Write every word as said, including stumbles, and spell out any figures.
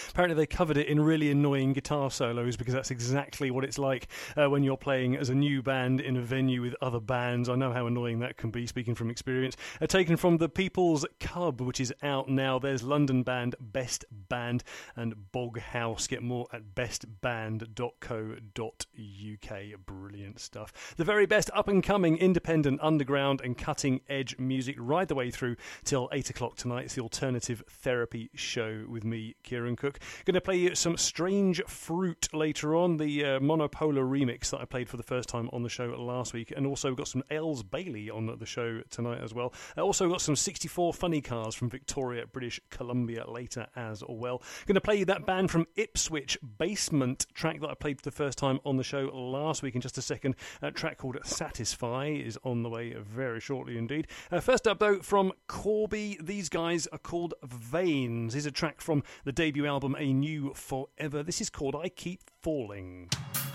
Apparently they covered it in really annoying guitar solos, because that's exactly what it's like uh, when you're playing as a new band in a venue with other bands. I know how annoying that can be, speaking from experience. Uh, taken from The People's Cub, which is out now. There's London band Best Band and Bog House. Get more at best band dot co dot uk. Brilliant stuff. The very best up-and-coming, independent, underground and cutting-edge music right the way through till eight o'clock tonight. It's the Alternative Therapy Show with me, Kieran Cook. Going to play you some Strange Fruit later on, the uh, Monopolar remix that I played for the first time on the show last week, and also got some Els Bailey on the show tonight as well. I also got some sixty-four Funny Cars from Victoria, British Columbia later as well. Going to play you that band from Ipswich, Basement, track that I played for the first time on the show last week in just a second. A track called Satisfy is on the way very shortly indeed. Uh, first up though, from Corby, these guys are called Veins. Here's a track from the debut album A New Forever. This is called I Keep Falling.